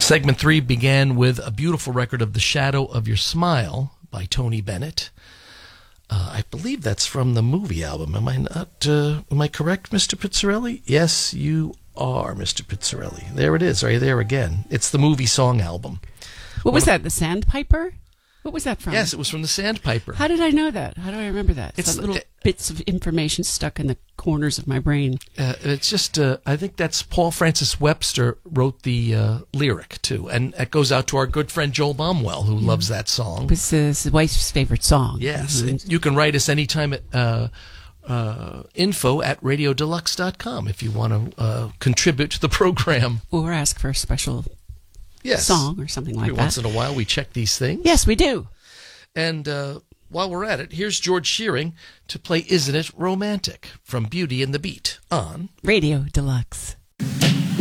Segment 3 began with a beautiful record of The Shadow of Your Smile by Tony Bennett. I believe that's from the movie album. Am I not? Am I correct, Mr. Pizzarelli? Yes, you are, Mr. Pizzarelli. There it is, right there again. It's the movie song album. What was that, the Sandpiper? What was that from? Yes, it was from the Sandpiper. How did I know that? How do I remember that? It's little bits of information stuck in the corners of my brain. It's just, I think that's Paul Francis Webster wrote the lyric, too. And it goes out to our good friend Joel Baumwell, who loves that song. It was his wife's favorite song. Yes. Mm-hmm. You can write us anytime at info@radiodeluxe.com if you want to contribute to the program. Or ask for a special song or something like that. Once in a while we check these things. Yes, we do. And while we're at it, here's George Shearing to play Isn't It Romantic from Beauty and the Beat on Radio Deluxe.